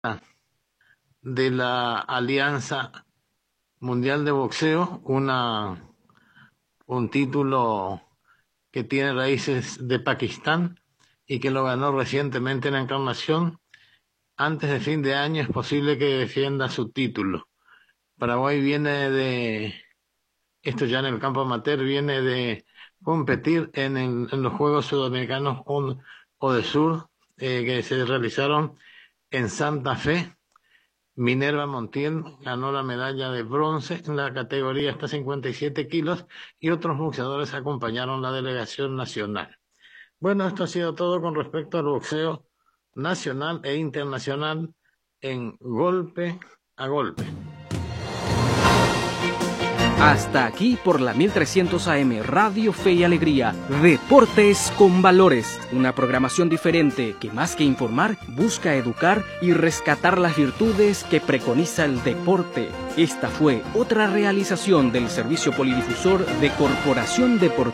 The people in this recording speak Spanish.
de la Alianza Mundial de Boxeo, un título que tiene raíces de Pakistán y que lo ganó recientemente en la Encarnación. Antes de fin de año es posible que defienda su título. Paraguay esto ya en el campo amateur, viene de competir en los Juegos Sudamericanos o de Sur que se realizaron en Santa Fe. Minerva Montiel ganó la medalla de bronce en la categoría hasta 57 kilos y otros boxeadores acompañaron la delegación nacional. Bueno, esto ha sido todo con respecto al boxeo nacional e internacional en Golpe a Golpe. Hasta aquí por la 1300 AM Radio Fe y Alegría, Deportes con Valores, una programación diferente que más que informar, busca educar y rescatar las virtudes que preconiza el deporte. Esta fue otra realización del Servicio Polidifusor de Corporación Deportiva